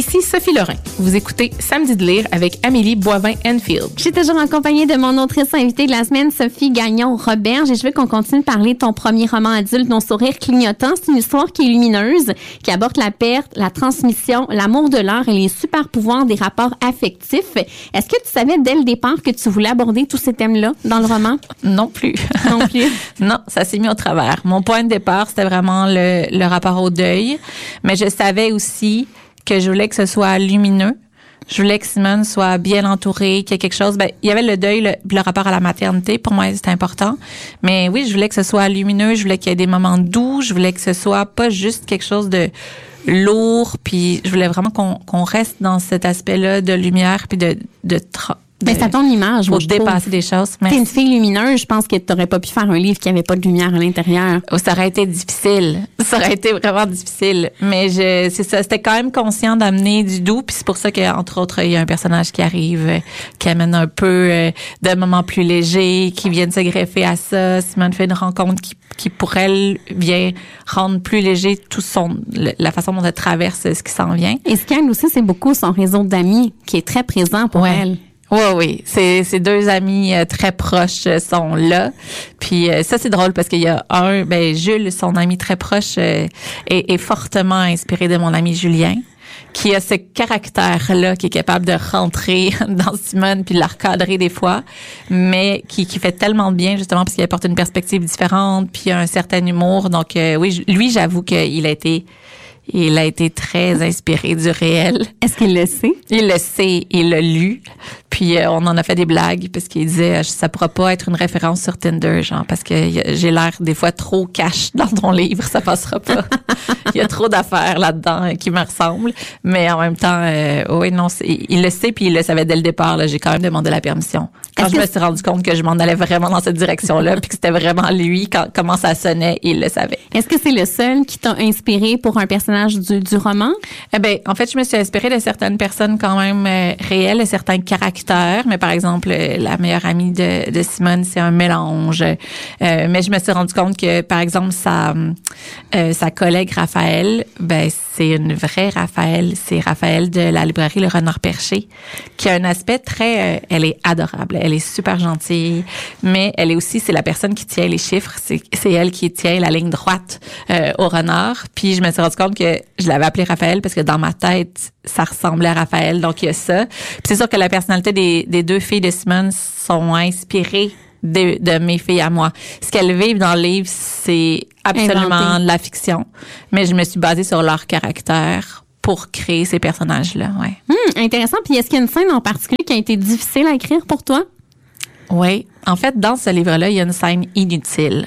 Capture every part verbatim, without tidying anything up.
Ici Sophie Lorrain. Vous écoutez Samedi de lire avec Amélie Boivin-Enfield. Je suis toujours en compagnie de mon autrice invitée de la semaine, Sophie Gagnon-Roberge, et je veux qu'on continue de parler de ton premier roman adulte, Nos sourires clignotants. C'est une histoire qui est lumineuse, qui aborde la perte, la transmission, l'amour de l'heure et les super pouvoirs des rapports affectifs. Est-ce que tu savais dès le départ que tu voulais aborder tous ces thèmes-là dans le roman? Non plus. Non plus. Non, ça s'est mis au travers. Mon point de départ, c'était vraiment le, le rapport au deuil, mais je savais aussi que je voulais que ce soit lumineux. Je voulais que Simone soit bien entourée, qu'il y ait quelque chose. Ben, il y avait le deuil, le, le rapport à la maternité. Pour moi, c'était important. Mais oui, je voulais que ce soit lumineux. Je voulais qu'il y ait des moments doux. Je voulais que ce soit pas juste quelque chose de lourd. Puis je voulais vraiment qu'on, qu'on reste dans cet aspect-là de lumière puis de, de, tra- Ben, c'est à ton image, moi, pour je dépasser trouve. des choses. T'es Merci. une fille lumineuse, je pense que t'aurais pas pu faire un livre qui avait pas de lumière à l'intérieur. Oh, ça aurait été difficile. Ça aurait été vraiment difficile. Mais je, c'est ça. C'était quand même conscient d'amener du doux. Puis c'est pour ça qu'entre autres, il y a un personnage qui arrive, euh, qui amène un peu euh, de moments plus légers, qui viennent se greffer à ça. Simone fait une rencontre qui, qui pour elle, vient rendre plus léger tout son, la façon dont elle traverse ce qui s'en vient. Et ce qu'elle aussi, c'est beaucoup son réseau d'amis qui est très présent pour Ouais. elle. Oui, oui. Ces, ces deux amis euh, très proches euh, sont là. Puis euh, ça, c'est drôle parce qu'il y a un, ben Jules, son ami très proche, euh, est, est fortement inspiré de mon ami Julien, qui a ce caractère-là, qui est capable de rentrer dans Simone puis de la recadrer des fois, mais qui, qui fait tellement de bien, justement, parce qu'il apporte une perspective différente, puis un certain humour. Donc, euh, oui, lui, j'avoue qu'il a été... Il a été très inspiré du réel. Est-ce qu'il le sait? Il le sait, il l'a lu. Puis euh, on en a fait des blagues parce qu'il disait euh, ça pourra pas être une référence sur Tinder, genre parce que y a, j'ai l'air des fois trop cash dans ton livre, ça passera pas. Il y a trop d'affaires là-dedans euh, qui me ressemblent, mais en même temps, euh, oui non, c'est, il le sait puis il le savait dès le départ. Là, j'ai quand même demandé la permission. Quand Est-ce je me que suis rendu compte que je m'en allais vraiment dans cette direction-là, puis que c'était vraiment lui, quand comment ça sonnait, il le savait. Est-ce que c'est le seul qui t'a inspiré pour un personnage du, du roman? Eh ben, en fait, je me suis inspirée de certaines personnes quand même euh, réelles, de certains caractères. Mais par exemple, euh, la meilleure amie de, de Simone, c'est un mélange. Euh, mais je me suis rendu compte que, par exemple, sa euh, sa collègue Raphaël, ben c'est une vraie Raphaël. C'est Raphaël de la librairie Le Renard Perché, qui a un aspect très. Euh, elle est adorable. Elle est super gentille, mais elle est aussi c'est la personne qui tient les chiffres. C'est c'est elle qui tient la ligne droite euh, au renard. Puis je me suis rendu compte que je l'avais appelé Raphaël parce que dans ma tête, ça ressemblait à Raphaël. Donc, il y a ça. Puis c'est sûr que la personnalité des, des deux filles de Simone sont inspirées de, de mes filles à moi. Ce qu'elles vivent dans le livre, c'est absolument Inventé. de la fiction. Mais je me suis basée sur leur caractère pour créer ces personnages-là, ouais. Hum, intéressant. Puis est-ce qu'il y a une scène en particulier qui a été difficile à écrire pour toi? Oui. En fait, dans ce livre-là, il y a une scène inutile.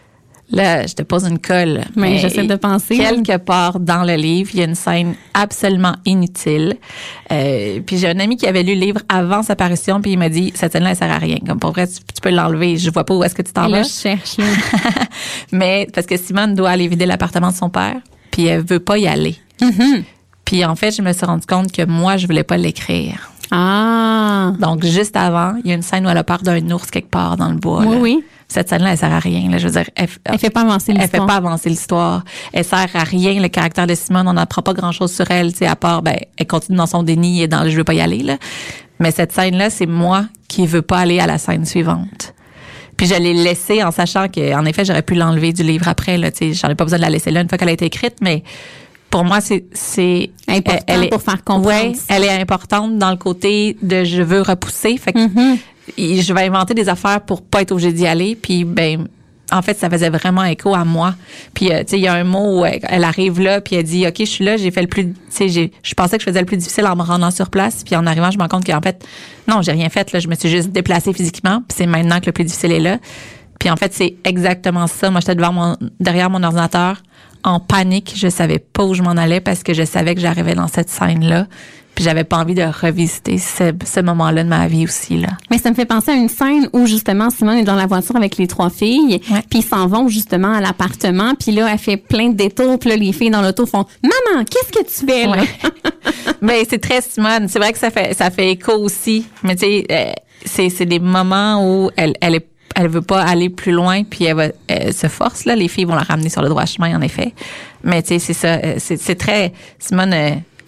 Là, je te pose une colle. Mais j'essaie de penser. Quelque part dans le livre, il y a une scène absolument inutile. Euh, puis j'ai un ami qui avait lu le livre avant sa parution, puis il m'a dit, cette scène-là, elle sert à rien. Comme pour vrai, tu, tu peux l'enlever. Je vois pas où est-ce que tu t'en Et là, vas. je cherche. Là. Mais parce que Simone doit aller vider l'appartement de son père, puis elle veut pas y aller. Mm-hmm. Puis en fait, je me suis rendu compte que moi, je voulais pas l'écrire. Ah! Donc, juste avant, il y a une scène où elle a peur d'un ours quelque part dans le bois. Oui, là. oui. Cette scène-là, elle sert à rien. Là. Je veux dire, elle, Elle fait pas avancer elle l'histoire. fait pas avancer l'histoire. Elle sert à rien. Le caractère de Simone, on n'apprend pas grand-chose sur elle, tu sais, à part, ben, elle continue dans son déni et dans le je veux pas y aller, là. Mais cette scène-là, c'est moi qui veux pas aller à la scène suivante. Puis je l'ai laissée en sachant que, en effet, j'aurais pu l'enlever du livre après, là, tu sais. J'en ai pas besoin de la laisser là une fois qu'elle a été écrite, mais pour moi, c'est, c'est, Important elle est, pour faire comprendre. Ouais, elle est importante dans le côté de je veux repousser. Fait que, Mm-hmm. et je vais inventer des affaires pour pas être obligée d'y aller. Puis, ben, en fait, ça faisait vraiment écho à moi. Puis, euh, tu sais, il y a un mot où elle, elle arrive là, puis elle dit, OK, je suis là, j'ai fait le plus, tu sais, j'ai, je pensais que je faisais le plus difficile en me rendant sur place. Puis, en arrivant, je me rends compte qu'en fait, non, j'ai rien fait, là, je me suis juste déplacée physiquement. Puis, c'est maintenant que le plus difficile est là. Puis, en fait, c'est exactement ça. Moi, j'étais devant mon, derrière mon ordinateur, en panique. Je savais pas où je m'en allais parce que je savais que j'arrivais dans cette scène-là. Puis j'avais pas envie de revisiter ce, ce moment-là de ma vie aussi, là. Mais ça me fait penser à une scène où justement Simone est dans la voiture avec les trois filles, Ouais. puis ils s'en vont justement à l'appartement, puis là elle fait plein de détours, puis là les filles dans l'auto font "Maman, qu'est-ce que tu fais là Ouais. Mais c'est très Simone. C'est vrai que ça fait ça fait écho aussi. Mais tu sais, euh, c'est c'est des moments où elle elle est elle veut pas aller plus loin, puis elle va elle se force là. Les filles vont la ramener sur le droit chemin, en effet. Mais tu sais, c'est ça. euh, C'est c'est très Simone. Euh,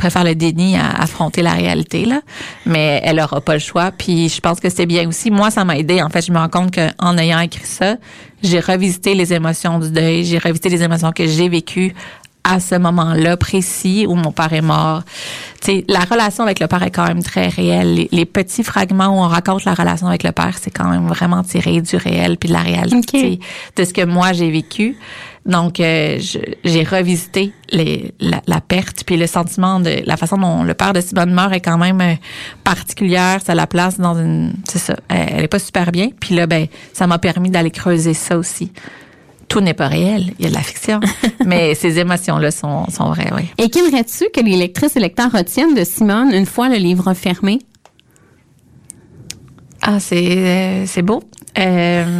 préfère le déni à affronter la réalité, là. Mais elle aura pas le choix. Puis je pense que c'est bien aussi. Moi, ça m'a aidé. En fait, je me rends compte qu'en ayant écrit ça, j'ai revisité les émotions du deuil. J'ai revisité les émotions que j'ai vécues à ce moment-là précis où mon père est mort. Tu sais, la relation avec le père est quand même très réelle. Les, les petits fragments où on raconte la relation avec le père, c'est quand même vraiment tiré du réel puis de la réalité, okay. de ce que moi j'ai vécu. Donc, euh, je, j'ai revisité les, la, la perte puis le sentiment de la façon dont le père de Simone meurt est quand même euh, particulière. Ça la place dans une, c'est ça, elle, elle est pas super bien. Puis là, ben, ça m'a permis d'aller creuser ça aussi. Tout n'est pas réel, il y a de la fiction, mais ces émotions-là sont, sont vraies, oui. Et qu'aimerais-tu que les lectrices et lecteurs retiennent de Simone une fois le livre fermé? Ah, c'est euh, c'est beau. Euh,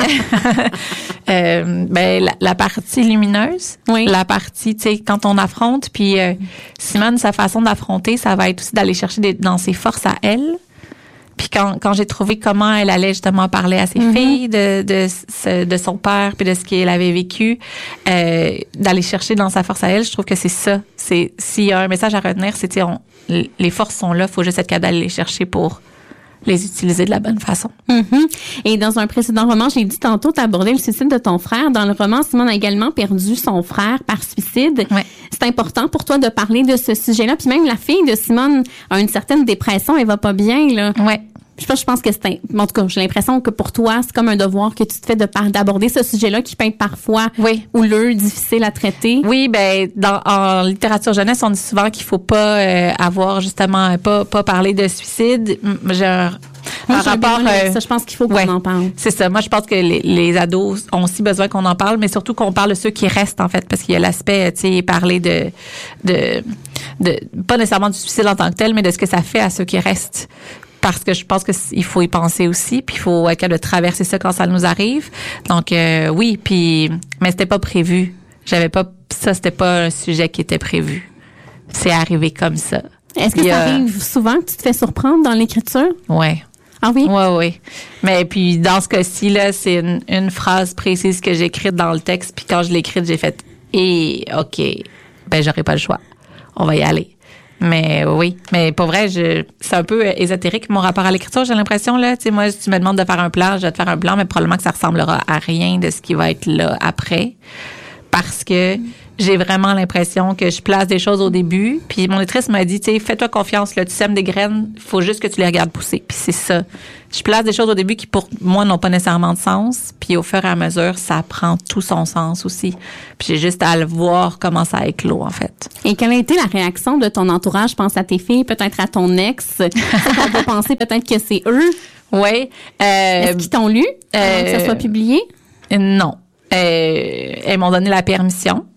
euh, ben la, la partie lumineuse, oui. la partie, tu sais, quand on affronte, puis euh, Simone, sa façon d'affronter, ça va être aussi d'aller chercher des, dans ses forces à elle. Puis quand, quand j'ai trouvé comment elle allait justement parler à ses mm-hmm. filles de, de, de son père puis de ce qu'elle avait vécu, euh, d'aller chercher dans sa force à elle, je trouve que c'est ça. C'est, s'il y a un message à retenir, c'est, on, les forces sont là, il faut juste être capable d'aller les chercher pour les utiliser de la bonne façon. Mm-hmm. Et dans un précédent roman, j'ai dit tantôt, tu abordé le suicide de ton frère. Dans le roman, Simone a également perdu son frère par suicide. Ouais. C'est important pour toi de parler de ce sujet-là. Puis même la fille de Simone a une certaine dépression, elle va pas bien, là. Ouais. Je pense, je pense que c'est un, en tout cas, j'ai l'impression que pour toi, c'est comme un devoir que tu te fais de par, d'aborder ce sujet-là qui peut être parfois oui. houleux, difficile à traiter. Oui, ben dans en littérature jeunesse, on dit souvent qu'il faut pas euh, avoir justement pas pas parler de suicide. Genre Moi, par rapport, euh, ça, je pense qu'il faut qu'on ouais, en parle. C'est ça. Moi, je pense que les, les ados ont aussi besoin qu'on en parle, mais surtout qu'on parle de ceux qui restent en fait, parce qu'il y a l'aspect, tu sais, parler de de de pas nécessairement du suicide en tant que tel, mais de ce que ça fait à ceux qui restent. Parce que je pense qu'il faut y penser aussi, puis il faut être capable de traverser ça quand ça nous arrive. Donc euh, oui, puis mais c'était pas prévu. J'avais pas ça, c'était pas un sujet qui était prévu. C'est arrivé comme ça. Est-ce que Il ça a, arrive souvent que tu te fais surprendre dans l'écriture? Ouais. Ah oui? Oui, oui. Mais puis dans ce cas-ci là, c'est une, une phrase précise que j'ai écrite dans le texte, puis quand je l'ai écrite, j'ai fait et eh, OK, ben j'aurais pas le choix. On va y aller. Mais oui, mais pour vrai, je, c'est un peu ésotérique mon rapport à l'écriture, j'ai l'impression là, tu sais, moi tu me demandes de faire un plan, je vais te faire un plan, mais probablement que ça ressemblera à rien de ce qui va être là après, parce que j'ai vraiment l'impression que je place des choses au début, puis mon éditrice m'a dit, tu sais, fais-toi confiance là, tu sèmes des graines, faut juste que tu les regardes pousser, puis c'est ça. Je place des choses au début qui pour moi n'ont pas nécessairement de sens, puis au fur et à mesure, ça prend tout son sens aussi. Puis j'ai juste à le voir comment ça éclot en fait. Et quelle a été la réaction de ton entourage? Je pense à tes filles, peut-être à ton ex. Ça peut penser peut-être que c'est eux. Oui. Euh, Est-ce qu'ils t'ont lu euh, avant que ça soit publié? Non. Euh, elles m'ont donné la permission.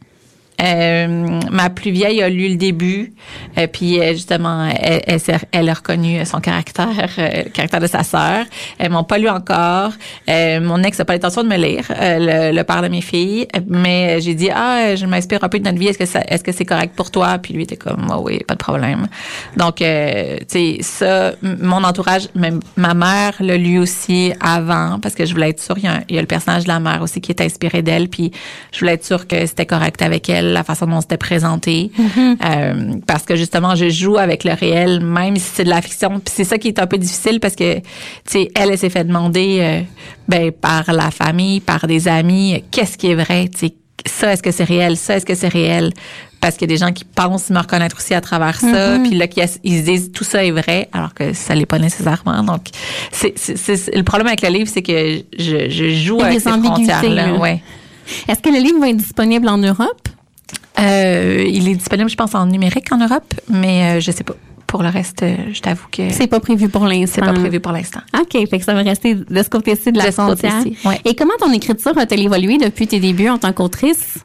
Euh, ma plus vieille a lu le début, euh, puis euh, justement, elle, elle, elle a reconnu son caractère, euh, le caractère de sa sœur. Elles m'ont pas lu encore. Euh, mon ex a pas l'intention de me lire, euh, le, le père de mes filles, mais j'ai dit ah, je m'inspire un peu de notre vie. Est-ce que ça, est-ce que c'est correct pour toi? Puis lui était comme oh, oui, pas de problème. Donc, euh, tu sais, ça, mon entourage, même ma mère l'a lu aussi avant parce que je voulais être sûre. Il y a, un, il y a le personnage de la mère aussi qui est inspiré d'elle, puis je voulais être sûre que c'était correct avec elle. La façon dont c'était présenté, mm-hmm. euh, parce que justement je joue avec le réel même si c'est de la fiction, puis c'est ça qui est un peu difficile parce que tu sais elle, elle s'est fait demander euh, ben par la famille, par des amis, qu'est-ce qui est vrai, tu sais ça est-ce que c'est réel, ça est-ce que c'est réel, parce qu'il y a des gens qui pensent me reconnaître aussi à travers ça, mm-hmm. puis là qui ils se disent tout ça est vrai alors que ça l'est pas nécessairement. Donc c'est, c'est, c'est le problème avec le livre, c'est que je, je joue avec ces frontières là. Ouais. Est-ce que le livre va être disponible en Europe? Euh, il est disponible, je pense, en numérique en Europe, mais euh, je sais pas. Pour le reste, euh, je t'avoue que... C'est pas prévu pour l'instant. C'est pas prévu pour l'instant. OK, fait que ça va rester de ce côté-ci de la frontière. Ouais. Et comment ton écriture a-t-elle évolué depuis tes débuts en tant qu'autrice?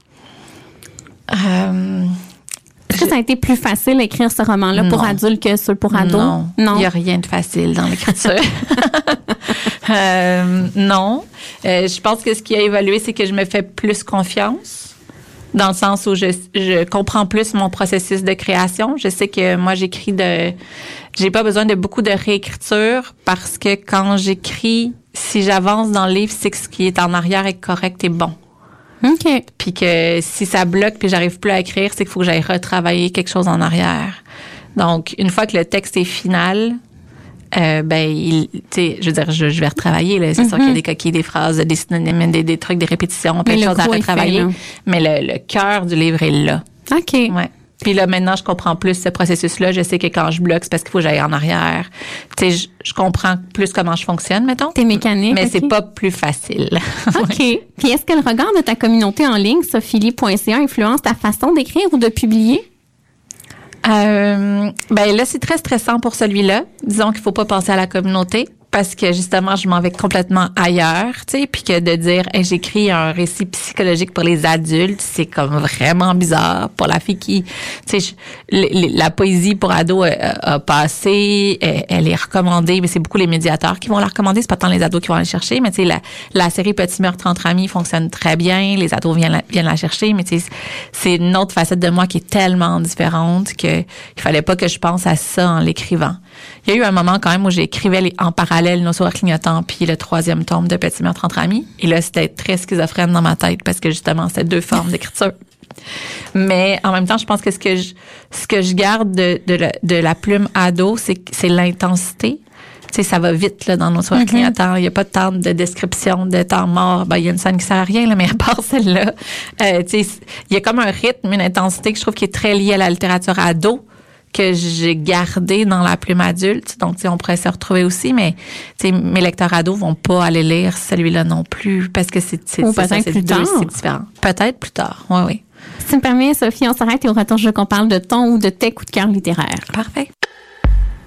Euh, Est-ce que ça a été plus facile d'écrire ce roman-là non. pour adultes que celui pour ados? Non, non. Il n'y a rien de facile dans l'écriture. euh, non. Euh, je pense que ce qui a évolué, c'est que je me fais plus confiance. Dans le sens où je, je comprends plus mon processus de création. Je sais que moi, j'écris de... J'ai pas besoin de beaucoup de réécriture parce que quand j'écris, si j'avance dans le livre, c'est que ce qui est en arrière est correct et bon. OK. Puis que si ça bloque puis j'arrive plus à écrire, c'est qu'il faut que j'aille retravailler quelque chose en arrière. Donc, une fois que le texte est final, euh, ben, il, tu sais, je veux dire, je, je vais retravailler, là. C'est mm-hmm. sûr qu'il y a des coquilles, des phrases, des synonymes, des, des trucs, des répétitions, plein de choses à retravailler. Fait, mais le, le cœur du livre est là. OK. Ouais. Puis là, maintenant, je comprends plus ce processus-là. Je sais que quand je bloque, c'est parce qu'il faut que j'aille en arrière. Tu sais, je, je comprends plus comment je fonctionne, mettons. T'es mécanique. Mais okay. c'est pas plus facile. OK. Puis est-ce que le regard de ta communauté en ligne, sophilie point c a, influence ta façon d'écrire ou de publier? Euh, ben là, c'est très stressant pour celui-là. Disons qu'il faut pas penser à la communauté. Parce que justement, je m'en vais complètement ailleurs, tu sais, puis que de dire hey, j'écris un récit psychologique pour les adultes, c'est comme vraiment bizarre pour la fille qui, tu sais, la poésie pour ados a, a passé, elle, elle est recommandée, mais c'est beaucoup les médiateurs qui vont la recommander, c'est pas tant les ados qui vont aller chercher, mais tu sais, la, la série Petit meurtre entre amis fonctionne très bien, les ados viennent la, viennent la chercher, mais tu sais, c'est une autre facette de moi qui est tellement différente que il fallait pas que je pense à ça en l'écrivant. Il y a eu un moment quand même où j'écrivais les, en parallèle Nos sourires clignotants puis le troisième tome de Petit meurtre entre amis. Et là, c'était très schizophrène dans ma tête parce que justement, c'était deux formes d'écriture. Mais en même temps, je pense que ce que je, ce que je garde de, de, la, de la plume ado, c'est, c'est l'intensité. Tu sais, ça va vite là dans Nos sourires mm-hmm. clignotants. Il n'y a pas de temps de description, de temps mort. Ben, il y a une scène qui sert à rien, là, mais à part celle-là, euh, tu sais, il y a comme un rythme, une intensité que je trouve qui est très liée à la littérature ado, que j'ai gardé dans la plume adulte. Donc, tu sais, on pourrait se retrouver aussi, mais, tu sais, mes lecteurs ados vont pas aller lire celui-là non plus parce que c'est, c'est, Ou c'est, peut-être ça, c'est, plus deux, tard. c'est différent. Peut-être plus tard. Oui, oui. Si tu me permets, Sophie, on s'arrête et au retour, je veux qu'on parle de ton ou de tes coups de cœur littéraires. Parfait.